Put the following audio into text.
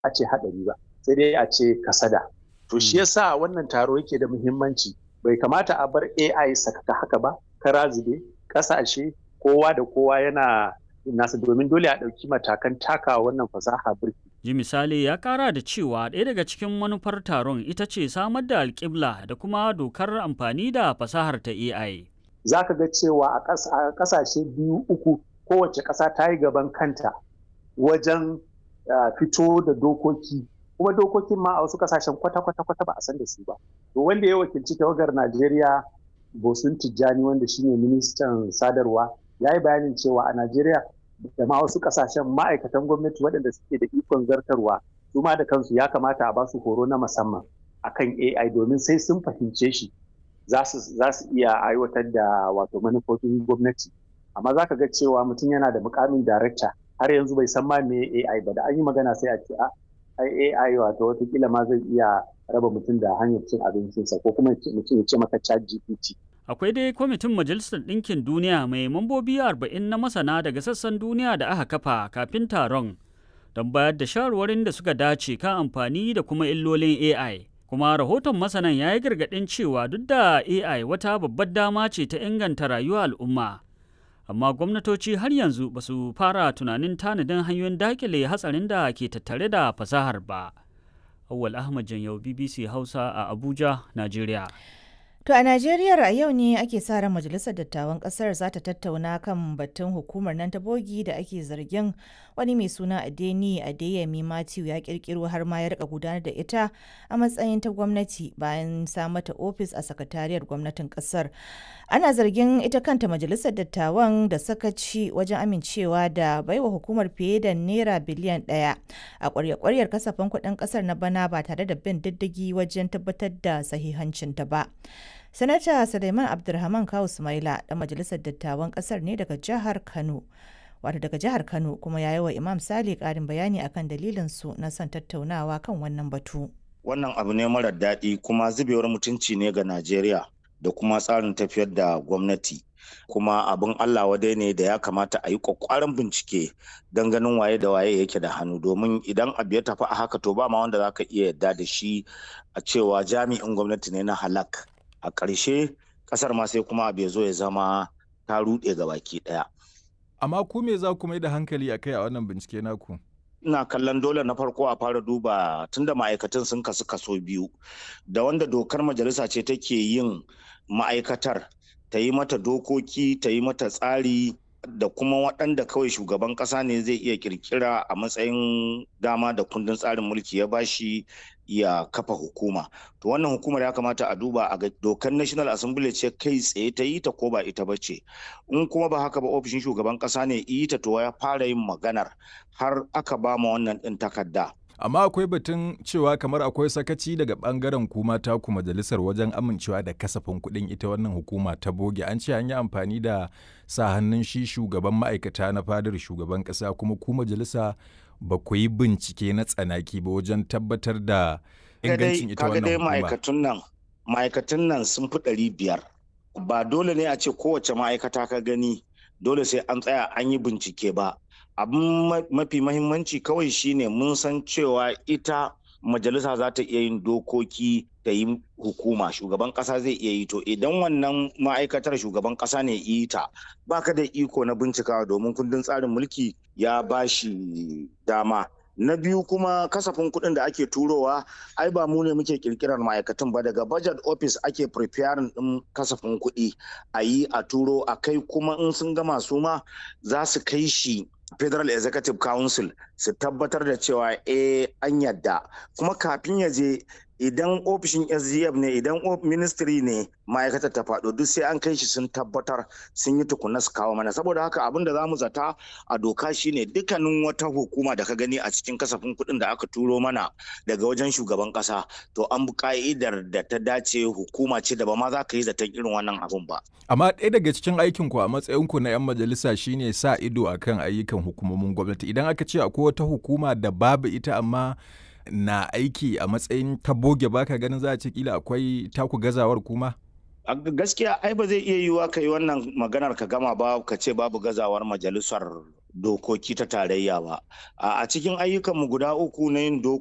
a ce haɗari ba, sai dai a ce kasada. To shi yasa wannan taro yake da muhimmanci. Bai kamata a bar AI sakaka haka ba, kara zube, ƙasashe kowa da kowa yana nasa domin dole a ɗauki matakan takawa wannan fasaha birki. Ji misali ya kara da cewa ɗaya daga cikin manufar taron ita ce samar da alƙibla da kuma dokar amfani da fasahar ta AI. Za ka ga cewa a ƙasashe 2-3 kowace ƙasa ta yi gaban kanta wajen fito da dokoki, kuma dokokin ma a wasu ƙasashen kwata-kwata ba a san da su ba. To wanda ya wakilci tawagar Najeriya, Bosun Tijjani, wanda shine ministan sadarwa, ya yi bayanin cewa a Najeriya da ma wasu kasashen ma'aikatan gwamnati waɗanda suke da ikon zartarwa su ma da kansu ya kamata a ba su horo na musamman akan AI domin sai sun fahimce shi za su iya aiwatar da wato manufofin gwamnati. Amma za ka ga cewa mutum yana da mukamin darakta har yanzu bai san ma me AI ba, da an yi magana sai a ce AI wato watakila ma zai iya raba mutum da hanyar cin abincinsa, ko kuma mutum ya ce maka ChatGPT. Akwai dai kwamitin Majalisar Ɗinkin Duniya mai mambobi 40 na masana daga sassan duniya da aka kafa kafin taron don bayar da shawarwarin da suka dace kan amfani da kuma illolin AI. Kuma rahoton masanan ya yi gargaɗin cewa duk da AI wata babbar dama ce ta inganta rayuwar al'umma, amma gwamnatoci har yanzu ba su fara tunanin tanadin hanyoyin dakile hatsarin da ke tattare da fasahar ba. Awwal Ahmad Janyau, BBC Hausa a Abuja, Najeriya. To a Najeriya a yau ne ake sa ran Majalisar Dattawan Kasar za ta tattauna kan batun hukumar nan ta bogi da ake zargin wani mai suna Adeyemi Matthew ya kirkiro har ma ya rika gudanar da ita a matsayin ta gwamnati bayan sa mata ofis a sakatariyar gwamnatin kasar. Ana zargin ita kanta Majalisar Dattawan da sakaci wajen amincewa da baiwa hukumar fiye da naira biliyan 1 a kwarya-kwaryar kasafin kuɗin kasar na bana ba tare da bin diddigi wajen tabbatar da sahihancinta ba. Sanata Suleiman Abdulrahman Kawu Sumaila ɗan Majalisar Dattawan ƙasar ne daga jihar Kano. Wato daga jihar Kano, kuma ya yi wa Imam Sale ƙarin bayani akan dalilin su na son tattaunawa kan wannan batu. Wannan abu ne marar daɗi kuma zubewar mutunci ne ga Najeriya da kuma tsarin tafiyar da gwamnati. Kuma abin Allah wadai ne da ya kamata a yi ƙwaƙƙwaran bincike don ganin waye da waye yake da hannu, domin idan abu ya tafi a haka to ba ma wanda za ka iya yarda da shi a cewa jami'in gwamnati ne na halak. A ƙarshe ƙasar ma sai kuma abu ya zo ya zama ta ruɗe ga baki ɗaya. Amma ku me za ku mai da hankali a kai a wannan bincike naku? Ina kallon dole na farko a fara duba tunda ma'aikatan sun kasu kaso biyu, da wanda dokar majalisa ce take yin ma'aikatar, ta yi mata dokoki, ta yi mata tsari, da kuma waɗanda kawai shugaban ƙasa ne zai iya kirkira a matsayin dama da kundin tsarin mulki ya bashi ya kafa hukuma. To wannan hukumar ya kamata a duba a ga dokar National Assembly ce kai tsaye ta yi ta ko ba ita ba ce. In kuma ba haka ba ofishin shugaban ƙasa ne yi ta, to ya fara yin maganar har aka ba ma wannan ɗin takarda. Amma akwai batun cewa kamar akwai sakaci daga bangaren kuma taku majalisar wajen amincewa da kasafin kuɗin ita wannan hukuma ta boge. An ce an yi amfani da sa hannun shi shugaban ma'aikata na fadar shugaban ƙasa, kuma ku majalisa ba ku yi bincike na tsanaki ba wajen tabbatar da ingancin ita wannan hukuma. Ma'aikatan nan sun fi 500. Ba dole ne a ce kowace ma'aikata ka gani dole sai an tsaya an yi bincike ba. Abin mafi mahimmanci kawai shine mun san cewa ita majalisa za ta iya yin dokoki ta yi hukuma, shugaban kasa zai iya yi. To idan wannan ma'aikatar shugaban kasa ne yi ta, baka da iko na bincikawa domin kundin tsarin mulki ya bashi dama. Na biyu kuma kasafin kuɗin da ake turowa, ai ba mu ne muke kirkirar ma'aikatan ba, daga budget office ake preparing ɗin kasafin kuɗi a yi a turo a kai, kuma in sun gama su ma za su kai shi Federal Executive Council su tabbatar da cewa an yadda. Kuma kafin ya je, idan ofishin SGF ne, idan ministry ne ma'aikatar ta faɗo, duk sai an kai shi sun tabbatar sun yi tukuna su kawo mana. Saboda haka abin da za mu zata a doka shine dukkanin wata hukuma da ka gani a cikin kasafin kuɗin da aka turo mana daga wajen shugaban ƙasa, to an bi ka'idar da ta dace hukuma ce da ba ma za ka yi zaton irin wannan abun ba. Amma ɗaya daga cikin aikinku a matsayinku na 'yan majalisa shine sa ido akan ayyukan hukumomin gwamnati. Idan aka ce akwai wata hukuma da babu ita amma na aiki a matsayin ta boge, baka ganin za a ce kila akwai taku gazawar kuma? A gaskiya ai ba zai iya yiwuwa ka yi wannan maganar ka gama ba ka ce babu gazawar majalisar dokoki ta tarayya ba. A cikin ayyukanmu guda uku na yin